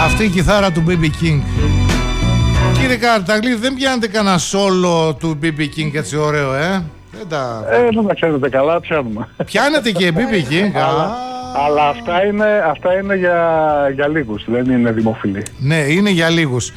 Αυτή η κιθάρα του BB King. Κύριε Καρταγλή, δεν πιάνετε κανένα σόλο του BB King έτσι ωραίο, Δεν τα ξέρετε καλά, πιάνουμε. Πιάνετε και BB King. Αλλά αυτά είναι για λίγους, δεν είναι δημοφιλή. Ναι, είναι για λίγους.